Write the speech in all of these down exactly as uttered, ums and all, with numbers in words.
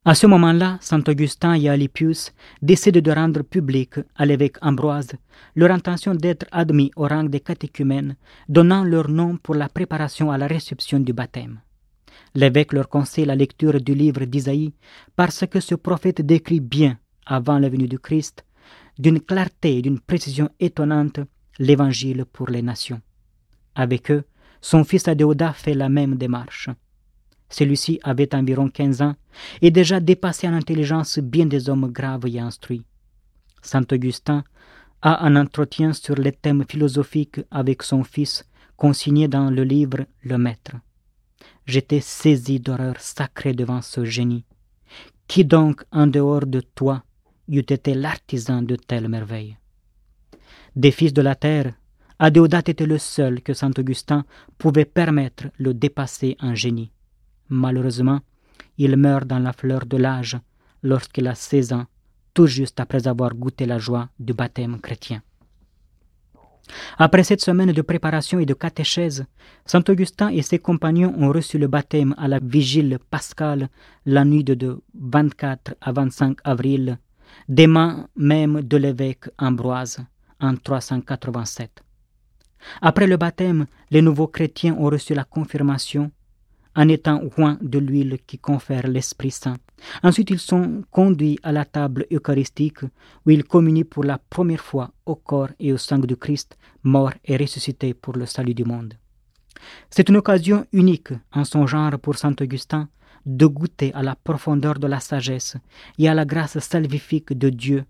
À ce moment-là, saint Augustin et Alypius décident de rendre public à l'évêque Ambroise leur intention d'être admis au rang des catéchumènes, donnant leur nom pour la préparation à la réception du baptême. L'évêque leur conseille la lecture du livre d'Isaïe parce que ce prophète décrit bien, avant la venue du Christ, d'une clarté et d'une précision étonnante, l'évangile pour les nations. Avec eux, son fils Adéodat fait la même démarche. Celui-ci avait environ quinze ans et déjà dépassé en intelligence bien des hommes graves et instruits. Saint Augustin a un entretien sur les thèmes philosophiques avec son fils, consigné dans le livre Le Maître. J'étais saisi d'horreur sacrée devant ce génie. Qui donc, en dehors de toi, eût été l'artisan de telles merveilles? Des fils de la terre, Adéodat était le seul que saint Augustin pouvait permettre le dépasser en génie. Malheureusement, il meurt dans la fleur de l'âge lorsqu'il a seize ans, tout juste après avoir goûté la joie du baptême chrétien. Après cette semaine de préparation et de catéchèse, saint Augustin et ses compagnons ont reçu le baptême à la vigile pascale la nuit de vingt-quatre à vingt-cinq avril, des mains même de l'évêque Ambroise, en trois cent quatre-vingt-sept. Après le baptême, les nouveaux chrétiens ont reçu la confirmation en étant oints de l'huile qui confère l'Esprit Saint. Ensuite, ils sont conduits à la table eucharistique où ils communient pour la première fois au corps et au sang du Christ, mort et ressuscité pour le salut du monde. C'est une occasion unique en son genre pour saint Augustin de goûter à la profondeur de la sagesse et à la grâce salvifique de Dieu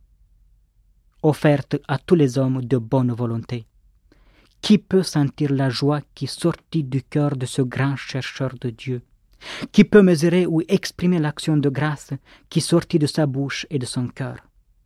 offerte à tous les hommes de bonne volonté. Qui peut sentir la joie qui sortit du cœur de ce grand chercheur de Dieu? Qui peut mesurer ou exprimer l'action de grâce qui sortit de sa bouche et de son cœur?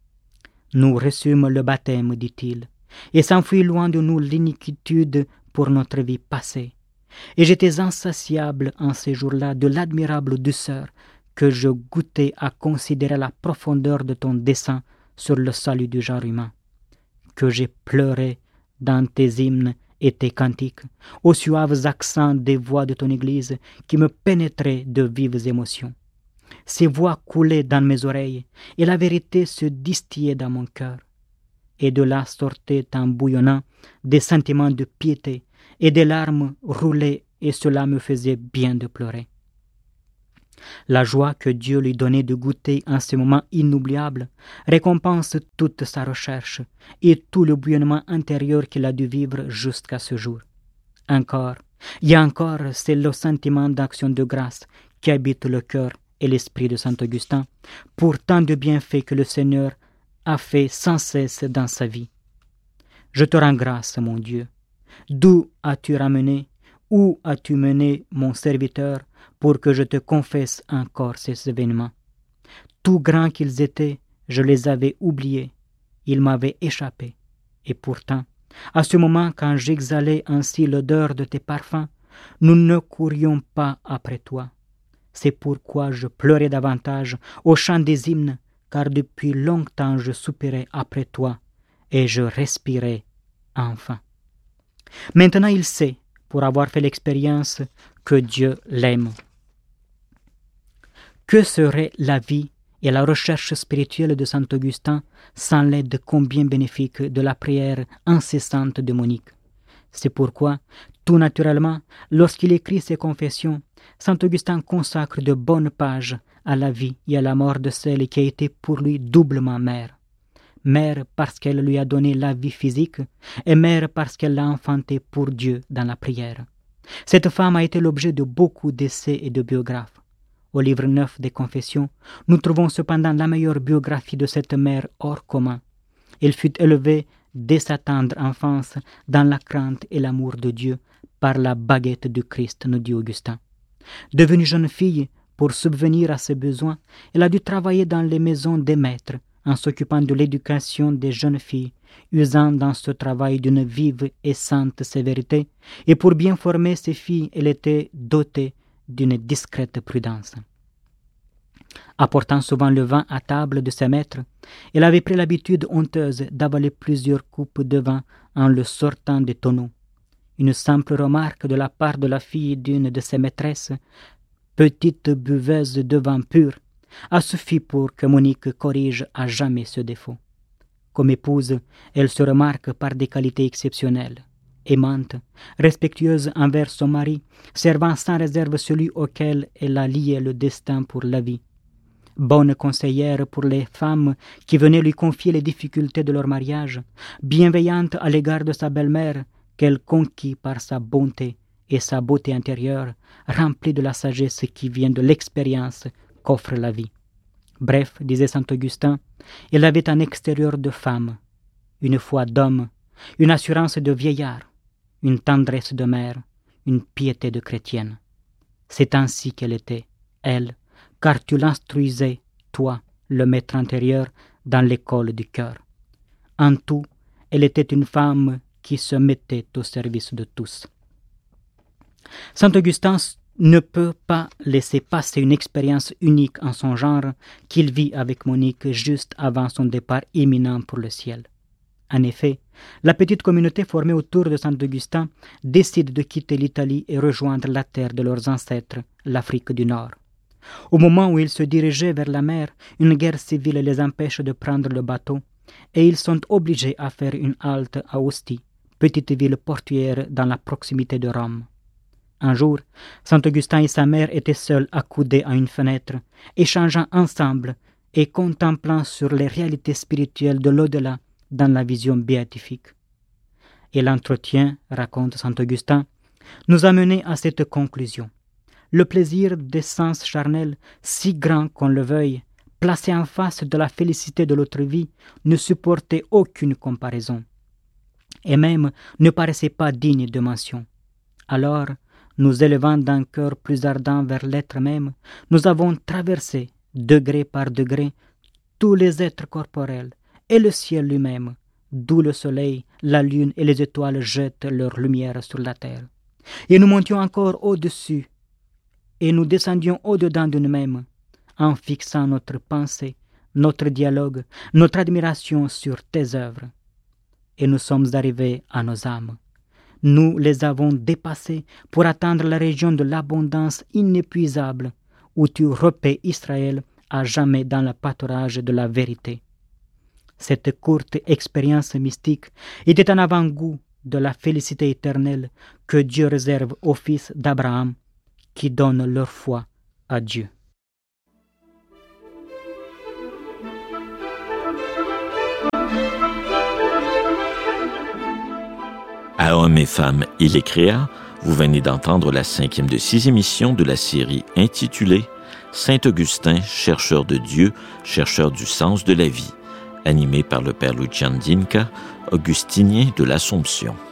Nous reçûmes le baptême, dit-il, et s'enfuit loin de nous l'iniquitude pour notre vie passée. Et j'étais insatiable en ces jours-là de l'admirable douceur que je goûtais à considérer la profondeur de ton dessein sur le salut du genre humain, que j'ai pleuré dans tes hymnes et tes cantiques, aux suaves accents des voix de ton Église qui me pénétraient de vives émotions. Ces voix coulaient dans mes oreilles et la vérité se distillait dans mon cœur. Et de là sortaient en bouillonnant des sentiments de piété et des larmes roulaient et cela me faisait bien de pleurer. La joie que Dieu lui donnait de goûter en ce moment inoubliable récompense toute sa recherche et tout le bouillonnement intérieur qu'il a dû vivre jusqu'à ce jour. Encore, et encore, c'est le sentiment d'action de grâce qui habite le cœur et l'esprit de saint Augustin pour tant de bienfaits que le Seigneur a fait sans cesse dans sa vie. Je te rends grâce, mon Dieu. D'où as-tu ramené, où as-tu mené mon serviteur pour que je te confesse encore ces événements? Tout grands qu'ils étaient, je les avais oubliés, ils m'avaient échappé. Et pourtant, à ce moment quand j'exhalais ainsi l'odeur de tes parfums, nous ne courions pas après toi. C'est pourquoi je pleurais davantage au chant des hymnes, car depuis longtemps je soupirais après toi, et je respirais enfin. Maintenant il sait, pour avoir fait l'expérience, que Dieu l'aime. Que serait la vie et la recherche spirituelle de saint Augustin sans l'aide combien bénéfique de la prière incessante de Monique? C'est pourquoi, tout naturellement, lorsqu'il écrit ses confessions, saint Augustin consacre de bonnes pages à la vie et à la mort de celle qui a été pour lui doublement mère. Mère parce qu'elle lui a donné la vie physique et mère parce qu'elle l'a enfanté pour Dieu dans la prière. Cette femme a été l'objet de beaucoup d'essais et de biographes. Au livre neuf des Confessions, nous trouvons cependant la meilleure biographie de cette mère hors commun. Elle fut élevée dès sa tendre enfance dans la crainte et l'amour de Dieu par la baguette du Christ, nous dit Augustin. Devenue jeune fille, pour subvenir à ses besoins, elle a dû travailler dans les maisons des maîtres, en s'occupant de l'éducation des jeunes filles, usant dans ce travail d'une vive et sainte sévérité, et pour bien former ses filles, elle était dotée d'une discrète prudence. Apportant souvent le vin à table de ses maîtres, elle avait pris l'habitude honteuse d'avaler plusieurs coupes de vin en le sortant des tonneaux. Une simple remarque de la part de la fille d'une de ses maîtresses, petite buveuse de vin pur, a suffi pour que Monique corrige à jamais ce défaut. Comme épouse, elle se remarque par des qualités exceptionnelles. Aimante, respectueuse envers son mari, servant sans réserve celui auquel elle a lié le destin pour la vie. Bonne conseillère pour les femmes qui venaient lui confier les difficultés de leur mariage, bienveillante à l'égard de sa belle-mère, qu'elle conquit par sa bonté et sa beauté intérieure, remplie de la sagesse qui vient de l'expérience qu'offre la vie. Bref, disait saint Augustin, elle avait un extérieur de femme, une foi d'homme, une assurance de vieillard, une tendresse de mère, une piété de chrétienne. C'est ainsi qu'elle était, elle, car tu l'instruisais, toi, le maître intérieur, dans l'école du cœur. En tout, elle était une femme qui se mettait au service de tous. Saint Augustin ne peut pas laisser passer une expérience unique en son genre qu'il vit avec Monique juste avant son départ imminent pour le ciel. En effet, la petite communauté formée autour de saint Augustin décide de quitter l'Italie et rejoindre la terre de leurs ancêtres, l'Afrique du Nord. Au moment où ils se dirigeaient vers la mer, une guerre civile les empêche de prendre le bateau et ils sont obligés à faire une halte à Ostie, petite ville portuaire dans la proximité de Rome. Un jour, saint Augustin et sa mère étaient seuls accoudés à une fenêtre, échangeant ensemble et contemplant sur les réalités spirituelles de l'au-delà dans la vision béatifique. Et l'entretien, raconte saint Augustin, nous a menés à cette conclusion. Le plaisir des sens charnels, si grand qu'on le veuille, placé en face de la félicité de l'autre vie, ne supportait aucune comparaison, et même ne paraissait pas digne de mention. Alors, nous élevant d'un cœur plus ardent vers l'être même, nous avons traversé, degré par degré, tous les êtres corporels et le ciel lui-même, d'où le soleil, la lune et les étoiles jettent leur lumière sur la terre. Et nous montions encore au-dessus, et nous descendions au-dedans de nous-mêmes, en fixant notre pensée, notre dialogue, notre admiration sur tes œuvres. Et nous sommes arrivés à nos âmes. Nous les avons dépassés pour atteindre la région de l'abondance inépuisable, où tu repais Israël à jamais dans le pâturage de la vérité. Cette courte expérience mystique était un avant-goût de la félicité éternelle que Dieu réserve aux fils d'Abraham qui donnent leur foi à Dieu. À Hommes et femmes, il les créa, vous venez d'entendre la cinquième de six émissions de la série intitulée Saint Augustin, chercheur de Dieu, chercheur du sens de la vie, animée par le père Lucian Dinka, augustinien de l'Assomption.